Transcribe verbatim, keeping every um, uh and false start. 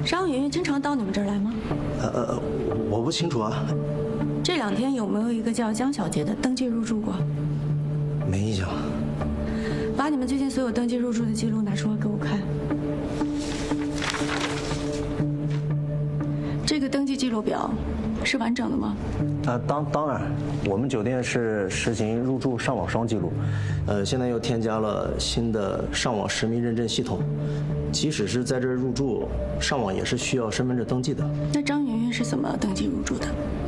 张云云经常到你们这儿来吗？ 呃呃，我不清楚啊。 这两天有没有一个叫江小姐的登记入住过？ 没印象。 把你们最近所有登记入住的记录拿出来给我看。这个登记记录表是完整的吗？ 啊，当当然，我们酒店是实行入住上网双记录，呃，现在又添加了新的上网实名认证系统，即使是在这儿入住，上网也是需要身份证登记的。 那张云云是怎么登记入住的？